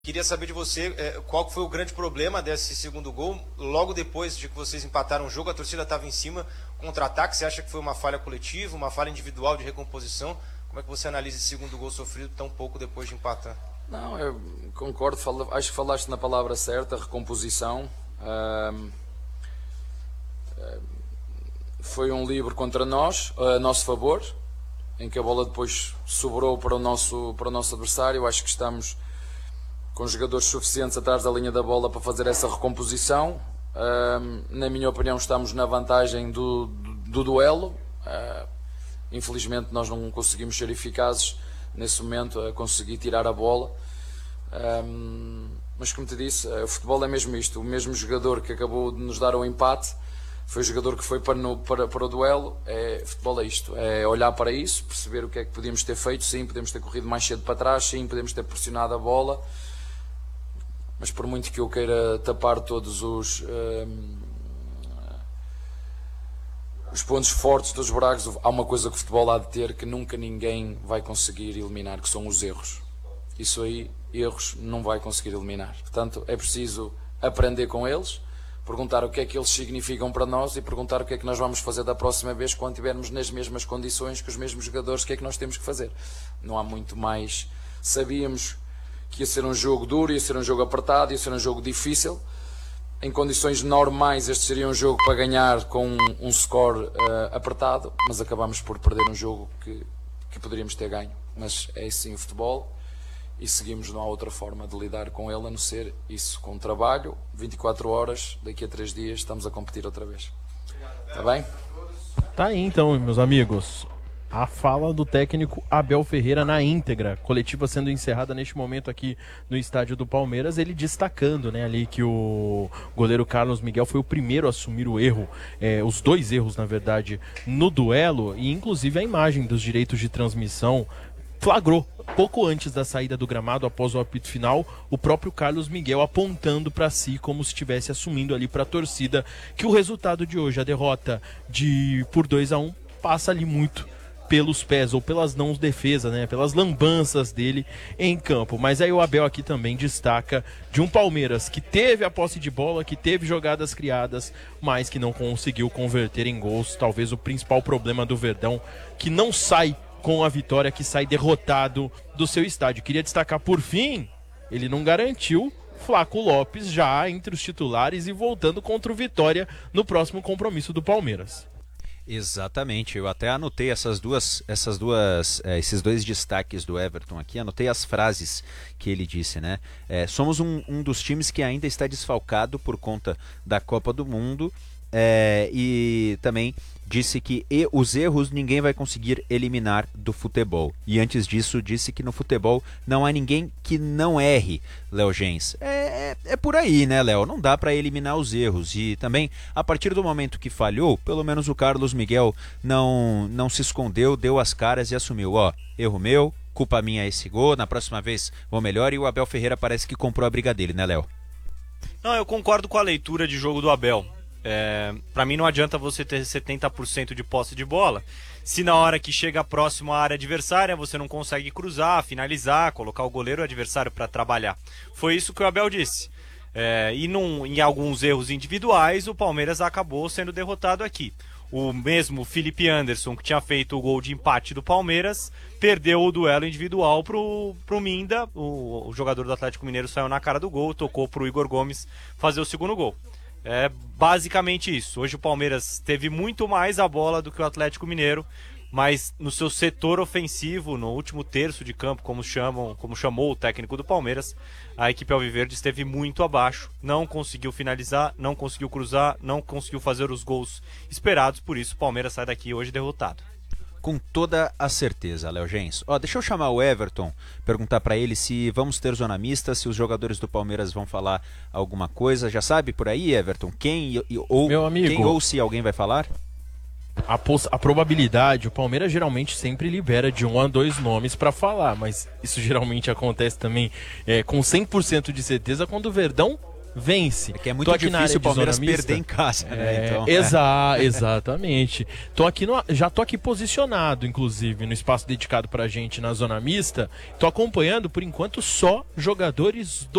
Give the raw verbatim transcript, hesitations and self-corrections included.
Queria saber de você é, qual foi o grande problema desse segundo gol. Logo depois de que vocês empataram o jogo, a torcida estava em cima, contra-ataque. Você acha que foi uma falha coletiva, uma falha individual de recomposição? Como é que você analisa esse segundo gol sofrido tão pouco depois de empatar? Não, eu concordo, falo, acho que falaste na palavra certa, recomposição. Um, foi um livre contra nós, a nosso favor, em que a bola depois sobrou para o nosso, para o nosso adversário. Eu acho que estamos com jogadores suficientes atrás da linha da bola para fazer essa recomposição. Um, na minha opinião, estamos na vantagem do, do, do duelo. Uh, infelizmente nós não conseguimos ser eficazes nesse momento a conseguir tirar a bola. Um, mas como te disse, o futebol é mesmo isto. O mesmo jogador que acabou de nos dar o empate foi o jogador que foi para, no, para, para o duelo. É, futebol é isto, é olhar para isso, perceber o que é que podíamos ter feito. Sim, podemos ter corrido mais cedo para trás, sim, podemos ter pressionado a bola, mas por muito que eu queira tapar todos os um, os pontos fortes dos buracos, há uma coisa que o futebol há de ter que nunca ninguém vai conseguir eliminar, que são os erros. Isso aí, erros, não vai conseguir eliminar. Portanto, é preciso aprender com eles, perguntar o que é que eles significam para nós e perguntar o que é que nós vamos fazer da próxima vez quando estivermos nas mesmas condições que os mesmos jogadores, o que é que nós temos que fazer. Não há muito mais. Sabíamos que ia ser um jogo duro, ia ser um jogo apertado, ia ser um jogo difícil. Em condições normais este seria um jogo para ganhar com um, um score uh, apertado, mas acabamos por perder um jogo que, que poderíamos ter ganho. Mas é assim o futebol e seguimos, não há outra forma de lidar com ele a não ser isso, com trabalho, vinte e quatro horas, daqui a três dias estamos a competir outra vez. Está bem? Tá aí então, meus amigos. A fala do técnico Abel Ferreira na íntegra, coletiva sendo encerrada neste momento aqui no estádio do Palmeiras, ele destacando, né, ali que o goleiro Carlos Miguel foi o primeiro a assumir o erro, é, os dois erros na verdade, no duelo, e inclusive a imagem dos direitos de transmissão flagrou, pouco antes da saída do gramado, após o apito final, o próprio Carlos Miguel apontando para si como se estivesse assumindo ali para a torcida que o resultado de hoje, a derrota de por dois a um, passa ali muito pelos pés ou pelas não defesas, né, pelas lambanças dele em campo. Mas aí o Abel aqui também destaca de um Palmeiras que teve a posse de bola, que teve jogadas criadas, mas que não conseguiu converter em gols. Talvez o principal problema do Verdão, que não sai com a vitória, que sai derrotado do seu estádio. Queria destacar por fim, ele não garantiu Flaco Lopes já entre os titulares e voltando contra o Vitória no próximo compromisso do Palmeiras. Exatamente, eu até anotei essas duas, essas duas, é, esses dois destaques do Everton aqui, anotei as frases que ele disse, né? É, somos um, um dos times que ainda está desfalcado por conta da Copa do Mundo, é, e também disse que e, os erros ninguém vai conseguir eliminar do futebol. E antes disso disse que no futebol não há ninguém que não erre, Léo Gens. É, é, é por aí, né, Léo? Não dá para eliminar os erros. E também, a partir do momento que falhou, pelo menos o Carlos Miguel não, não se escondeu, deu as caras e assumiu. Ó, erro meu, culpa minha esse gol, na próxima vez vou melhor. E o Abel Ferreira parece que comprou a briga dele, né, Léo? Não, eu concordo com a leitura de jogo do Abel. É, para mim não adianta você ter setenta por cento de posse de bola se na hora que chega próximo à área adversária você não consegue cruzar, finalizar, colocar o goleiro adversário para trabalhar. Foi isso que o Abel disse. É, e num, em alguns erros individuais o Palmeiras acabou sendo derrotado aqui. O mesmo Felipe Anderson, que tinha feito o gol de empate do Palmeiras, perdeu o duelo individual pro, pro Minda. O, o jogador do Atlético Mineiro saiu na cara do gol, tocou pro Igor Gomes fazer o segundo gol. É basicamente isso. Hoje o Palmeiras teve muito mais a bola do que o Atlético Mineiro, mas no seu setor ofensivo, no último terço de campo, como chamam, como chamou o técnico do Palmeiras, a equipe alviverde esteve muito abaixo, não conseguiu finalizar, não conseguiu cruzar, não conseguiu fazer os gols esperados, por isso o Palmeiras sai daqui hoje derrotado. Com toda a certeza, Léo Gens. Ó, deixa eu chamar o Everton, perguntar para ele se vamos ter zona mista, se os jogadores do Palmeiras vão falar alguma coisa. Já sabe por aí, Everton, quem ou, Meu amigo, quem ou se alguém vai falar? A, a probabilidade, o Palmeiras geralmente sempre libera de um a dois nomes para falar, mas isso geralmente acontece também é, com cem por cento de certeza quando o Verdão vence. É que é muito Tô aqui na área difícil o de Palmeiras zona mista. perder em casa, né? É, Então, exa exatamente. Tô aqui no, já tô aqui posicionado, inclusive, no espaço dedicado pra gente na zona mista. Tô acompanhando, por enquanto, só jogadores do